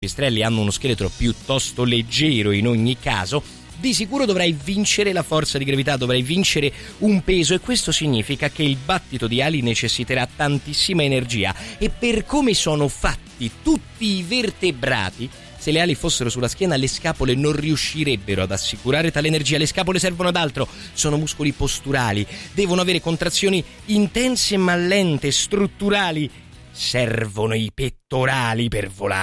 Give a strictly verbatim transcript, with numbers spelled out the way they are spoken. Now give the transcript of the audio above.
pipistrelli hanno uno scheletro piuttosto leggero in ogni caso, di sicuro dovrai vincere la forza di gravità, dovrai vincere un peso, e questo significa che il battito di ali necessiterà tantissima energia, e per come sono fatti tutti i vertebrati, se le ali fossero sulla schiena, le scapole non riuscirebbero ad assicurare tale energia. Le scapole servono ad altro, sono muscoli posturali, devono avere contrazioni intense ma lente, strutturali. Servono i pettorali per volare.